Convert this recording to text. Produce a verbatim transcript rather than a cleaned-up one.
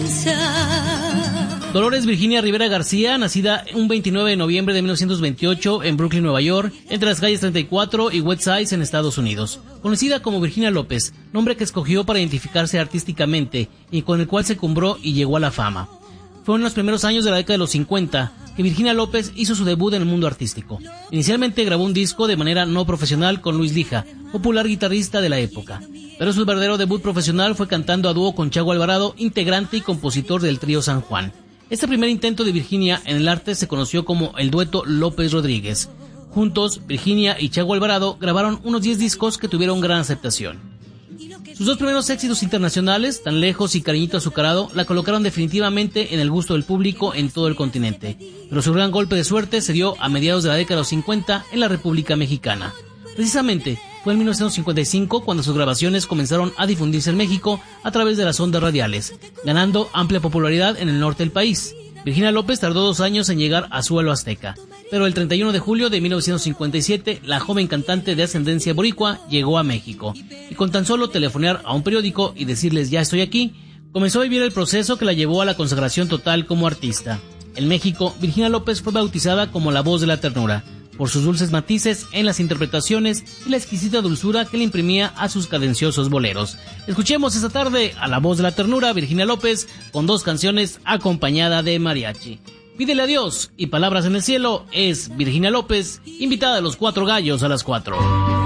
pensar. Dolores Virginia Rivera García, nacida un veintinueve de noviembre de mil novecientos veintiocho en Brooklyn, Nueva York, entre las calles treinta y cuatro y West Side en Estados Unidos. Conocida como Virginia López, nombre que escogió para identificarse artísticamente y con el cual se cumbró y llegó a la fama. Fue en los primeros años de la década de los cincuenta que Virginia López hizo su debut en el mundo artístico. Inicialmente grabó un disco de manera no profesional con Luis Lija, popular guitarrista de la época. Pero su verdadero debut profesional fue cantando a dúo con Chago Alvarado, integrante y compositor del trío San Juan. Este primer intento de Virginia en el arte se conoció como el dueto López Rodríguez. Juntos, Virginia y Chago Alvarado grabaron unos diez discos que tuvieron gran aceptación. Sus dos primeros éxitos internacionales, Tan Lejos y Cariñito Azucarado, la colocaron definitivamente en el gusto del público en todo el continente. Pero su gran golpe de suerte se dio a mediados de la década de los cincuenta en la República Mexicana. Precisamente, fue en mil novecientos cincuenta y cinco cuando sus grabaciones comenzaron a difundirse en México a través de las ondas radiales, ganando amplia popularidad en el norte del país. Virginia López tardó dos años en llegar a suelo azteca, pero el treinta y uno de julio de mil novecientos cincuenta y siete, la joven cantante de ascendencia boricua llegó a México, y con tan solo telefonear a un periódico y decirles ya estoy aquí, comenzó a vivir el proceso que la llevó a la consagración total como artista. En México, Virginia López fue bautizada como la voz de la ternura, por sus dulces matices en las interpretaciones y la exquisita dulzura que le imprimía a sus cadenciosos boleros. Escuchemos esta tarde a la voz de la ternura, Virginia López, con dos canciones acompañada de mariachi. Pídele a Dios y Palabras en el Cielo es Virginia López, invitada a los Cuatro Gallos a las cuatro.